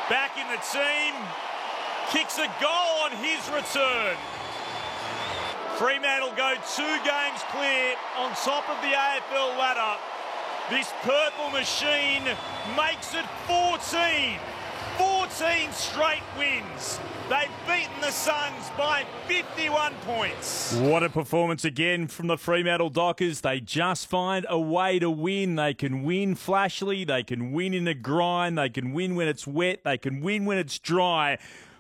back in the team, kicks a goal on his return. Fremantle go 2 games clear on top of the AFL ladder. This purple machine makes it 14. 14 straight wins. They've beaten the Suns by 51 points. What a performance again from the Fremantle Dockers. They just find a way to win. They can win flashily. They can win in a grind. They can win when it's wet. They can win when it's dry.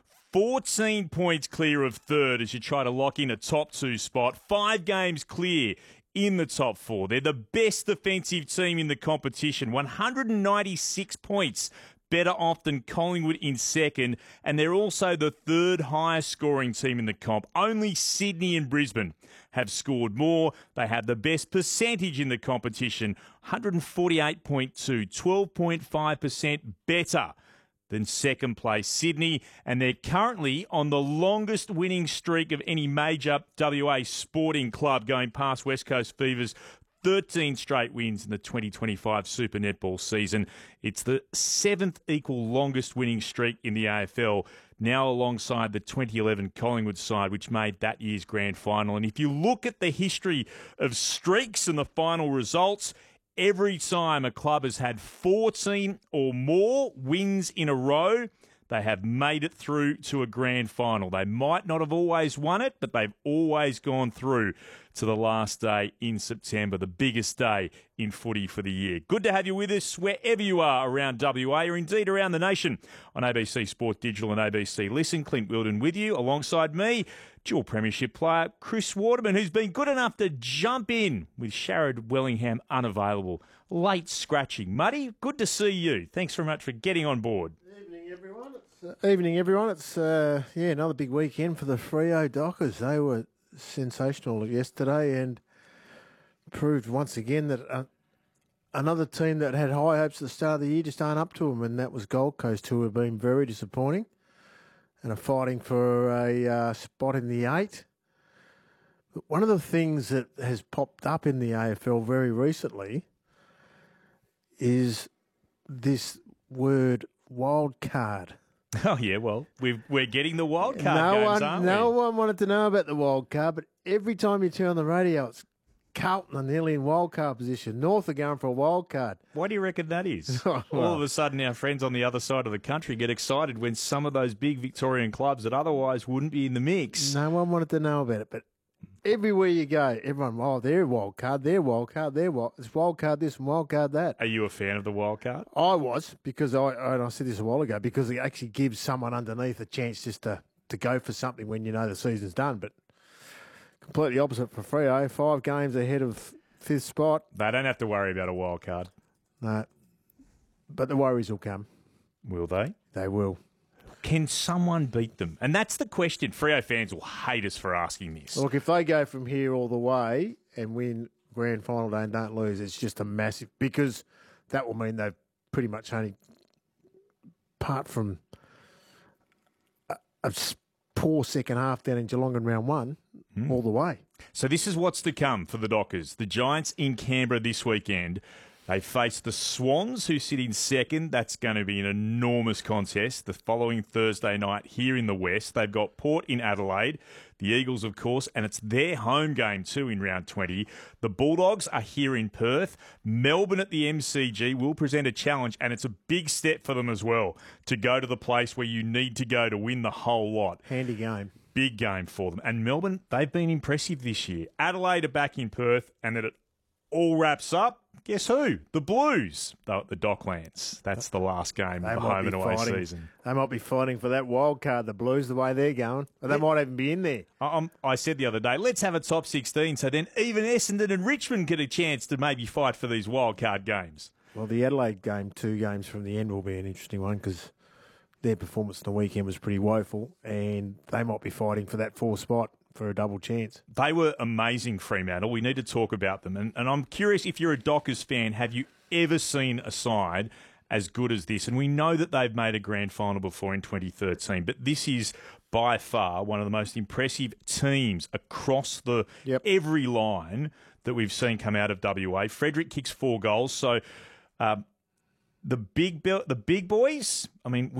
14 points clear of third as you try to lock in a top 2 spot. 5 games clear in the top 4. They're the best defensive team in the competition. 196 points better off than Collingwood in second, and they're also the 3rd highest scoring team in the comp. Only Sydney and Brisbane have scored more. They have the best percentage in the competition, 148.2, 12.5% better than second place Sydney, and they're currently on the longest winning streak of any major WA sporting club, going past West Coast Fever's 13 straight wins in the 2025 Super Netball season. It's the 7th equal longest winning streak in the AFL, now alongside the 2011 Collingwood side, which made that year's grand final. And if you look at the history of streaks and the final results, every time a club has had 14 or more wins in a row, they have made it through to a grand final. They might not have always won it, but they've always gone through to the last day in September, the biggest day in footy for the year. Good to have you with us wherever you are around WA or indeed around the nation on ABC Sport Digital and ABC Listen. Clint Wilden with you alongside me, dual premiership player Chris Waterman, who's been good enough to jump in with Sharrod Wellingham unavailable. Late scratching. Muddy, good to see you. Thanks very much for getting on board. Evening, everyone. It's another big weekend for the Freo Dockers. They were sensational yesterday and proved once again that another team that had high hopes at the start of the year just aren't up to them, and that was Gold Coast, who have been very disappointing and are fighting for a spot in the 8. But one of the things that has popped up in the AFL very recently is this word wild card. Oh, yeah, well, we're getting the wild card games, aren't we? No one wanted to know about the wild card, but every time you turn on the radio, it's Carlton are nearly in wild card position. North are going for a wild card. Why do you reckon that is? All of a sudden, our friends on the other side of the country get excited when some of those big Victorian clubs that otherwise wouldn't be in the mix. No one wanted to know about it, but everywhere you go, everyone, they're wild card, it's wild card this and wild card that. Are you a fan of the wild card? I was, because I said this a while ago, because it actually gives someone underneath a chance just to go for something when you know the season's done. But completely opposite for Freo, 5 games ahead of 5th spot. They don't have to worry about a wild card. No, but the worries will come. Will they? They will. Can someone beat them? And that's the question. Freo fans will hate us for asking this. Look, if they go from here all the way and win grand final day and don't lose, it's just a massive, because that will mean they've pretty much only, apart from a poor second half down in Geelong in round 1, all the way. So this is what's to come for the Dockers. The Giants in Canberra this weekend. They face the Swans, who sit in second. That's going to be an enormous contest. The following Thursday night here in the West, they've got Port in Adelaide, the Eagles, of course, and it's their home game too in round 20. The Bulldogs are here in Perth. Melbourne at the MCG will present a challenge, and it's a big step for them as well to go to the place where you need to go to win the whole lot. Handy game. Big game for them. And Melbourne, they've been impressive this year. Adelaide are back in Perth, and then it all wraps up. Guess who? The Blues. They're at the Docklands. That's the last game of the home and away season. They might be fighting for that wild card, the Blues, the way they're going. But they might even be in there. I said the other day, let's have a top 16 so then even Essendon and Richmond get a chance to maybe fight for these wild card games. Well, the Adelaide game, 2 games from the end, will be an interesting one because their performance on the weekend was pretty woeful, and they might be fighting for that 4th spot for a double chance. They were amazing, Fremantle. We need to talk about them. And I'm curious, if you're a Dockers fan, have you ever seen a side as good as this? And we know that they've made a grand final before in 2013, but this is by far one of the most impressive teams across the every line that we've seen come out of WA. Frederick kicks 4 goals. So the big boys, I mean,